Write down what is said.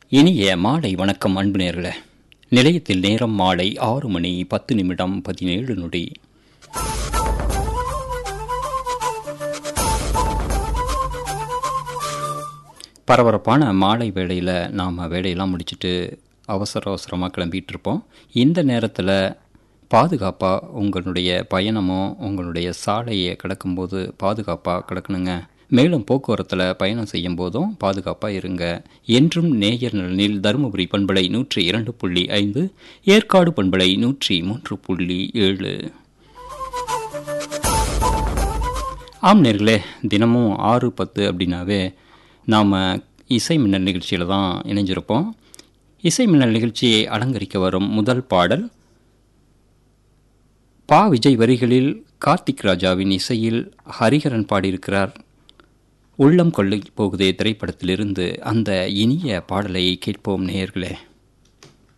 இனிய மாலை வணக்கம் அன்பு நேயர்களே. நிலையத்தில் நேரம் மாலை 6:10 பரபரப்பான மாலை வேளையில் நாம் வேலையெல்லாம் முடிச்சுட்டு அவசரமாக கிளம்பிகிட்டு இருப்போம். இந்த நேரத்தில் பாதுகாப்பாக உங்களுடைய பயணமோ உங்களுடைய சாலையை கடக்கும்போது பாதுகாப்பாக கடக்கணுங்க. மேலும் போக்குவரத்தில் பயணம் செய்யும் போதும் பாதுகாப்பாக இருங்க. என்றும் நேயர் நலனில் தருமபுரி பண்பலை 102.5, ஏற்காடு பண்பலை 103.7. ஆம் நேர்களே, தினமும் 6:10 அப்படின்னாவே நாம் இசை மின்னல் நிகழ்ச்சியில் தான் இணைஞ்சிருப்போம். இசை மின்னல் நிகழ்ச்சியை அலங்கரிக்க வரும் முதல் பாடல் பா. விஜய் வரிகளில் கார்த்திக் ராஜாவின் இசையில் ஹரிஹரன் பாடியிருக்கிறார். உள்ளம் கொள்ளை போகுதே திரைப்படத்திலிருந்து அந்த இனிய பாடலை கேட்போம் நேயர்களே.